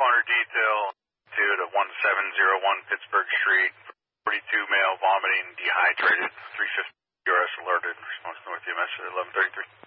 responder detail to 1701 Pittsburgh Street. 42 male vomiting, dehydrated, 350 URS alerted. Response North EMS at 11:33.